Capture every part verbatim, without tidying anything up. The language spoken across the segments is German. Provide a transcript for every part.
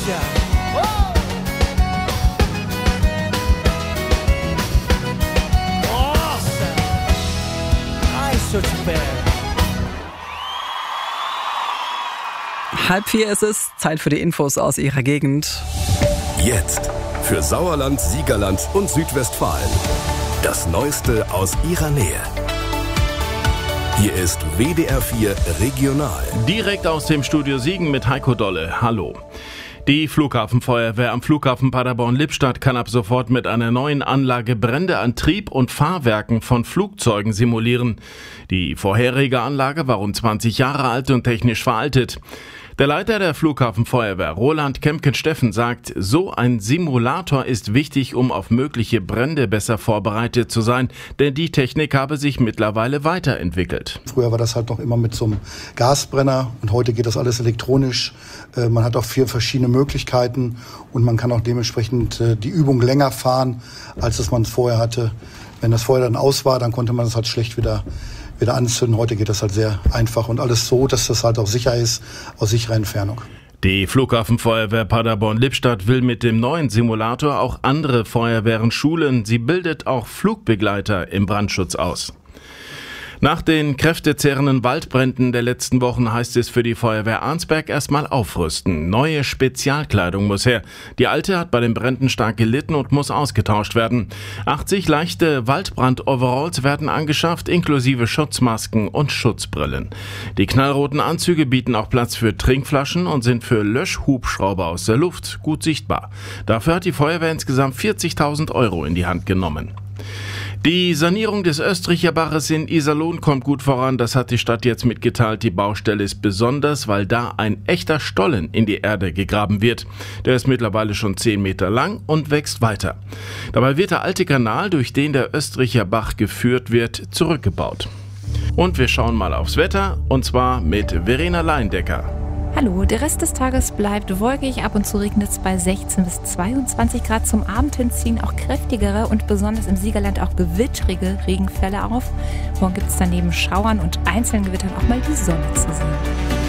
Russia. Oh! Nossa! Ai, seu de pé. Halb vier ist es, Zeit für die Infos aus Ihrer Gegend. Jetzt für Sauerland, Siegerland und Südwestfalen. Das Neueste aus Ihrer Nähe. Hier ist W D R vier Regional. Direkt aus dem Studio Siegen mit Heiko Dolle. Hallo. Die Flughafenfeuerwehr am Flughafen Paderborn-Lippstadt kann ab sofort mit einer neuen Anlage Brände an Trieb- und Fahrwerken von Flugzeugen simulieren. Die vorherige Anlage war rund zwanzig Jahre alt und technisch veraltet. Der Leiter der Flughafenfeuerwehr, Roland Kempken-Steffen, sagt, so ein Simulator ist wichtig, um auf mögliche Brände besser vorbereitet zu sein, denn die Technik habe sich mittlerweile weiterentwickelt. Früher war das halt noch immer mit so einem Gasbrenner und heute geht das alles elektronisch. Man hat auch vier verschiedene Möglichkeiten und man kann auch dementsprechend die Übung länger fahren, als es man vorher hatte. Wenn das Feuer dann aus war, dann konnte man das halt schlecht wieder wieder anzünden. Heute geht das halt sehr einfach und alles so, dass das halt auch sicher ist, aus sicherer Entfernung. Die Flughafenfeuerwehr Paderborn-Lippstadt will mit dem neuen Simulator auch andere Feuerwehren schulen. Sie bildet auch Flugbegleiter im Brandschutz aus. Nach den kräftezehrenden Waldbränden der letzten Wochen heißt es für die Feuerwehr Arnsberg erstmal aufrüsten. Neue Spezialkleidung muss her. Die alte hat bei den Bränden stark gelitten und muss ausgetauscht werden. achtzig leichte Waldbrand-Overalls werden angeschafft, inklusive Schutzmasken und Schutzbrillen. Die knallroten Anzüge bieten auch Platz für Trinkflaschen und sind für Löschhubschrauber aus der Luft gut sichtbar. Dafür hat die Feuerwehr insgesamt vierzigtausend Euro in die Hand genommen. Die Sanierung des Östricher Baches in Iserlohn kommt gut voran, das hat die Stadt jetzt mitgeteilt. Die Baustelle ist besonders, weil da ein echter Stollen in die Erde gegraben wird. Der ist mittlerweile schon zehn Meter lang und wächst weiter. Dabei wird der alte Kanal, durch den der Östricher Bach geführt wird, zurückgebaut. Und wir schauen mal aufs Wetter, und zwar mit Verena Leindecker. Hallo, der Rest des Tages bleibt wolkig, ab und zu regnet es bei sechzehn bis zweiundzwanzig Grad. Zum Abend hin ziehen auch kräftigere und besonders im Siegerland auch gewittrige Regenfälle auf. Morgen gibt es dann neben Schauern und einzelnen Gewittern auch mal die Sonne zu sehen.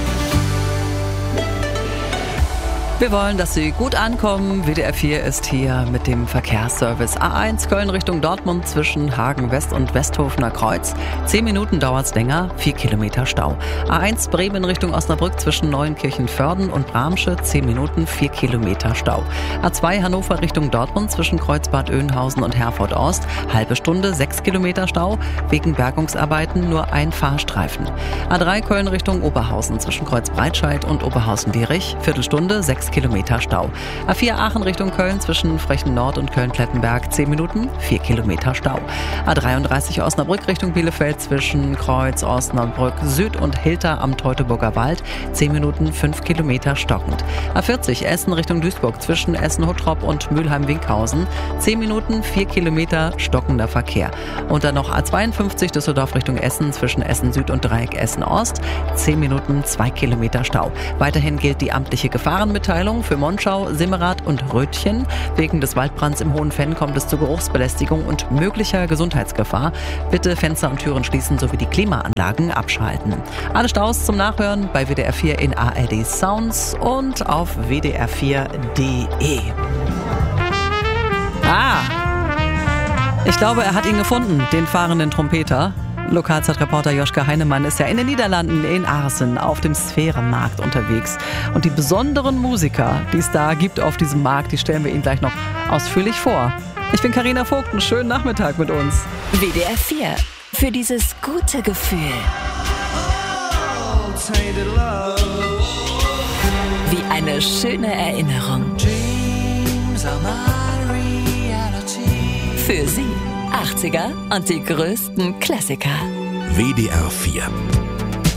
Wir wollen, dass Sie gut ankommen. W D R vier ist hier mit dem Verkehrsservice. A eins Köln Richtung Dortmund zwischen Hagen West und Westhofener Kreuz. Zehn Minuten dauert's länger, vier Kilometer Stau. A eins Bremen Richtung Osnabrück zwischen Neuenkirchen-Vörden und Bramsche. Zehn Minuten, vier Kilometer Stau. A zwei Hannover Richtung Dortmund zwischen Kreuzbad Oeynhausen und Herford Ost. Halbe Stunde, sechs Kilometer Stau. Wegen Bergungsarbeiten nur ein Fahrstreifen. A drei Köln Richtung Oberhausen zwischen Kreuzbreitscheid und Oberhausen-Dierich. Viertelstunde, sechs Kilometer Stau. A vier Aachen Richtung Köln zwischen Frechen Nord und Köln-Plettenberg zehn Minuten, vier Kilometer Stau. A dreiunddreißig Osnabrück Richtung Bielefeld zwischen Kreuz Osnabrück Süd und Hilter am Teutoburger Wald zehn Minuten, fünf Kilometer stockend. A vierzig Essen Richtung Duisburg zwischen Essen-Huttrop und Mülheim-Winkhausen zehn Minuten, vier Kilometer stockender Verkehr. Und dann noch A zweiundfünfzig Düsseldorf Richtung Essen zwischen Essen Süd und Dreieck Essen Ost zehn Minuten, zwei Kilometer Stau. Weiterhin gilt die amtliche Gefahrenmitteilung für Monschau, Simmerath und Rötchen. Wegen des Waldbrands im Hohen Venn kommt es zu Geruchsbelästigung und möglicher Gesundheitsgefahr. Bitte Fenster und Türen schließen sowie die Klimaanlagen abschalten. Alle Staus zum Nachhören bei W D R vier in A R D Sounds und auf w d r vier punkt d e. Ah! Ich glaube, er hat ihn gefunden, den fahrenden Trompeter. Lokalzeitreporter Joschka Heinemann ist ja in den Niederlanden in Aarsen auf dem Sphärenmarkt unterwegs. Und die besonderen Musiker, die es da gibt auf diesem Markt, die stellen wir Ihnen gleich noch ausführlich vor. Ich bin Carina Vogt, einen schönen Nachmittag mit uns. W D R vier, für dieses gute Gefühl. Wie eine schöne Erinnerung. Für Sie. achtziger und die größten Klassiker. W D R vier.